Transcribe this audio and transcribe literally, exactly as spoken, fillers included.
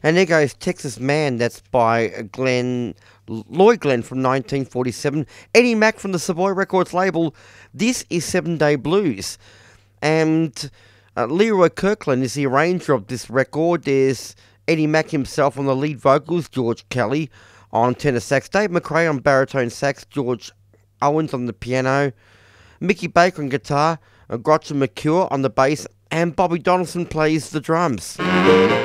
And there goes Texas Man, that's by Glenn, Lloyd Glenn from nineteen forty-seven. Eddie Mack from the Savoy Records label. This is Seven Day Blues. And uh, Leroy Kirkland is the arranger of this record. There's Eddie Mack himself on the lead vocals, George Kelly on tenor sax, Dave McRae on baritone sax, George Owens on the piano, Mickey Baker on guitar, Gretchen McCure on the bass, and Bobby Donaldson plays the drums.